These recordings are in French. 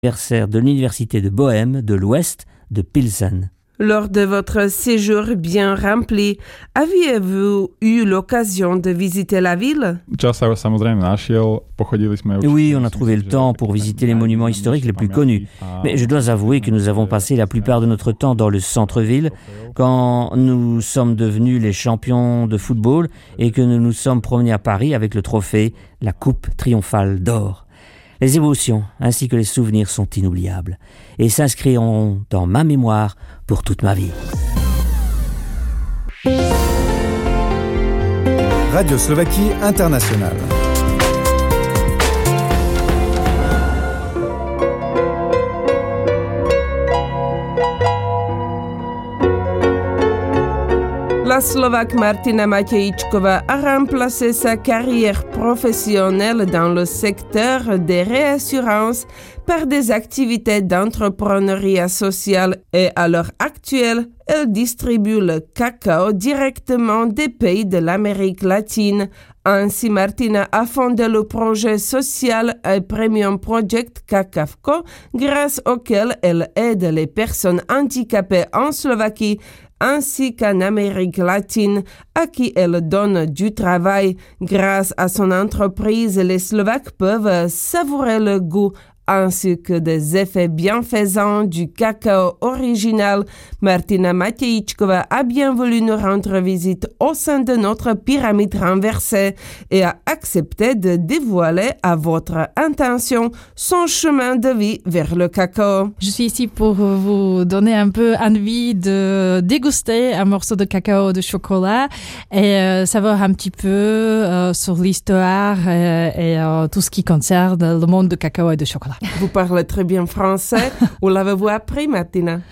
anniversaire de l'Université de Bohême de l'Ouest de Pilsen. Lors de votre séjour bien rempli, aviez-vous eu l'occasion de visiter la ville? Oui, on a trouvé le temps pour visiter les monuments historiques les plus connus. Mais je dois avouer que nous avons passé la plupart de notre temps dans le centre-ville quand nous sommes devenus les champions de football et que nous nous sommes promenés à Paris avec le trophée, la Coupe triomphale d'or. Les émotions ainsi que les souvenirs sont inoubliables et s'inscriront dans ma mémoire pour toute ma vie. Radio Slovaquie Internationale. La Slovaque Martina Matejčková a remplacé sa carrière professionnelle dans le secteur des réassurances par des activités d'entrepreneuriat social et à l'heure actuelle, elle distribue le cacao directement des pays de l'Amérique latine. Ainsi, Martina a fondé le projet social et premium project Kakavko, grâce auquel elle aide les personnes handicapées en Slovaquie ainsi qu'en Amérique latine, à qui elle donne du travail. Grâce à son entreprise, les Slovaques peuvent savourer le goût ainsi que des effets bienfaisants du cacao original. Martina Matejčková a bien voulu nous rendre visite au sein de notre pyramide renversée et a accepté de dévoiler à votre intention son chemin de vie vers le cacao. Je suis ici pour vous donner un peu envie de déguster un morceau de cacao de chocolat et savoir un petit peu sur l'histoire et tout ce qui concerne le monde du cacao et du chocolat. Vous parlez très bien français. Où l'avez-vous appris, Martina?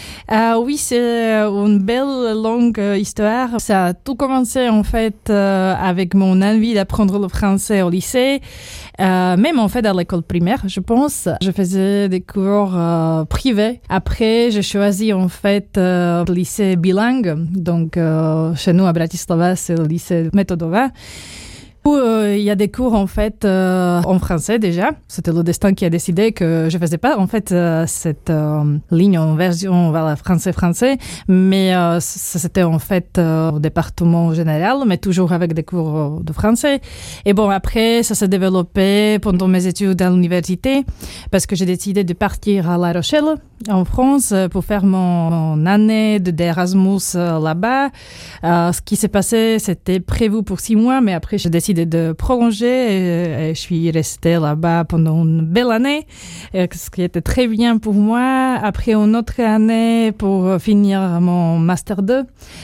Oui, c'est une belle longue histoire. Ça a tout commencé en fait avec mon envie d'apprendre le français au lycée, même en fait à l'école primaire, je pense. Je faisais des cours privés. Après, j'ai choisi en fait le lycée bilingue. Donc, chez nous à Bratislava, c'est le lycée Metodova. Où il y a des cours en fait en français déjà. C'était le destin qui a décidé que je faisais pas en fait cette ligne en version français, mais c'était en fait au département général, mais toujours avec des cours de français. Et bon, après ça s'est développé pendant mes études à l'université parce que j'ai décidé de partir à La Rochelle en France pour faire mon année d'Erasmus là-bas. Ce qui s'est passé, c'était prévu pour 6 mois, mais après j'ai décidé de prolonger et je suis restée là-bas pendant une belle année, ce qui était très bien pour moi. Après une autre année pour finir mon Master 2,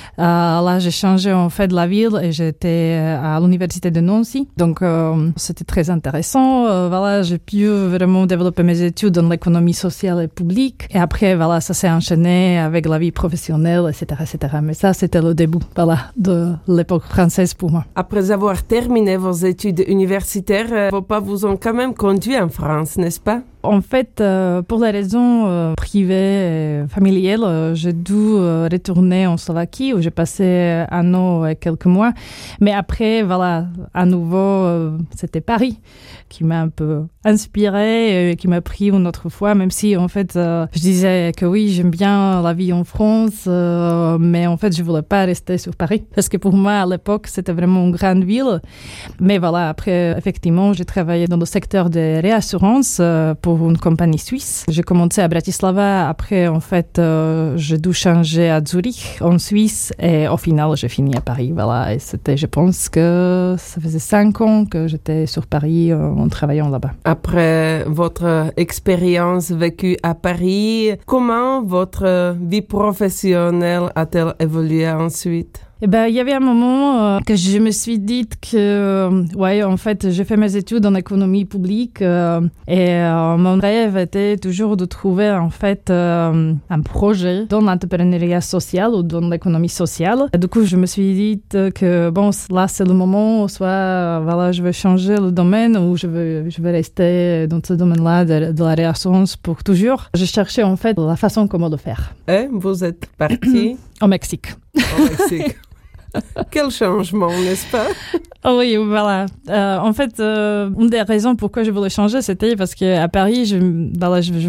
là j'ai changé en fait de la ville et j'étais à l'université de Nancy. Donc c'était très intéressant. Voilà, j'ai pu vraiment développer mes études dans l'économie sociale et publique. Et après, voilà, ça s'est enchaîné avec la vie professionnelle, etc., etc. Mais ça, c'était le début, voilà, de l'époque française pour moi. Après avoir terminé vos études universitaires, vos parents vous ont quand même conduit en France, n'est-ce pas? En fait, pour des raisons privées et familiales, j'ai dû retourner en Slovaquie où j'ai passé 1 an et quelques mois. Mais après, voilà, à nouveau, c'était Paris qui m'a un peu inspirée et qui m'a pris une autre fois, même si en fait, je disais que oui, j'aime bien la vie en France, mais en fait, je voulais pas rester sur Paris parce que pour moi, à l'époque, c'était vraiment une grande ville. Mais voilà, après, effectivement, j'ai travaillé dans le secteur des réassurances pour une compagnie suisse. J'ai commencé à Bratislava, après en fait j'ai dû changer à Zurich en Suisse et au final j'ai fini à Paris. Voilà, et c'était, je pense que ça faisait 5 ans que j'étais sur Paris en travaillant là-bas. Après votre expérience vécue à Paris, comment votre vie professionnelle a-t-elle évolué ensuite? Eh ben, il y avait un moment que je me suis dit que, ouais, en fait, j'ai fait mes études en économie publique et mon rêve était toujours de trouver, en fait, un projet dans l'entrepreneuriat social ou dans l'économie sociale. Et du coup, je me suis dit que, bon, là, c'est le moment, soit, voilà, je vais changer le domaine ou je vais rester dans ce domaine-là de la réassurance pour toujours. Je cherchais, en fait, la façon comment le faire. Et vous êtes parti? Au Mexique. Au Mexique. Quel changement, n'est-ce pas? Oui, voilà. En fait, une des raisons pourquoi je voulais changer, c'était parce qu'à Paris, je